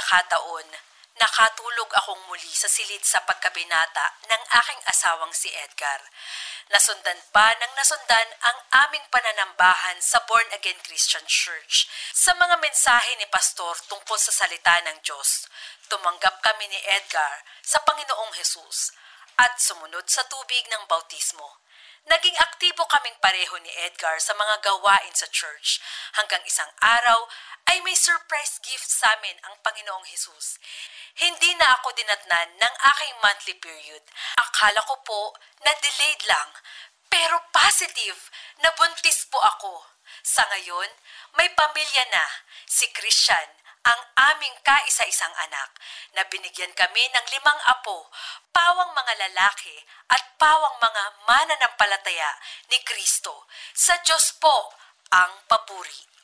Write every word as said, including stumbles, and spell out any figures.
pagkakataon, nakatulog akong muli sa silid sa pagkabinata ng aking asawang si Edgar. Nasundan pa ng nasundan ang aming pananambahan sa Born Again Christian Church. Sa mga mensahe ni Pastor tungkol sa salita ng Diyos, tumanggap kami ni Edgar sa Panginoong Hesus at sumunod sa tubig ng bautismo. Naging aktibo kaming pareho ni Edgar sa mga gawain sa church hanggang isang araw ay may surprise gift sa amin ang Panginoong Hesus. Hindi na ako dinatnan ng aking monthly period. Akala ko po na delayed lang, pero positive na buntis po ako. Sa ngayon, may pamilya na, si Christian, ang aming kaisa-isang anak, na binigyan kami ng limang apo, pawang mga lalaki at pawang mga mananampalataya ni Kristo. Sa Diyos po ang papuri.